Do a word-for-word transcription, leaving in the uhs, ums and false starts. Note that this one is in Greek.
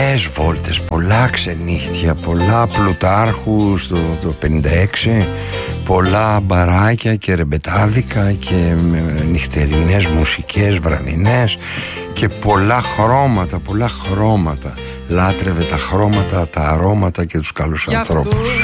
πολλές βόλτες, πολλά ξενύχτια, πολλά Πλουτάρχου στο το πενήντα έξι, πολλά μπαράκια και ρεμπετάδικα και νυχτερινές μουσικές βραδινές και πολλά χρώματα, πολλά χρώματα. Λάτρευε τα χρώματα, τα αρώματα και τους καλούς ανθρώπους.